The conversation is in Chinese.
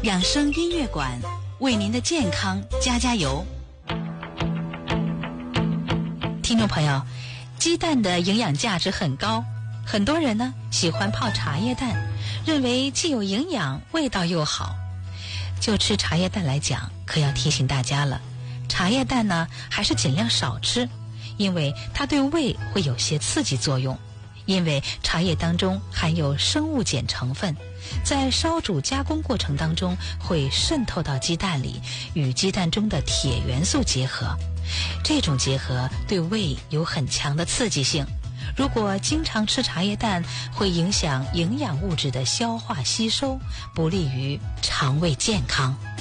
养生音乐馆为您的健康加加油。听众朋友，鸡蛋的营养价值很高，很多人呢喜欢泡茶叶蛋，认为既有营养，味道又好。就吃茶叶蛋来讲，可要提醒大家了，茶叶蛋呢还是尽量少吃，因为它对胃会有些刺激作用。因为茶叶当中含有生物碱成分，在烧煮加工过程当中会渗透到鸡蛋里，与鸡蛋中的铁元素结合。这种结合对胃有很强的刺激性。如果经常吃茶叶蛋，会影响营养物质的消化吸收，不利于肠胃健康。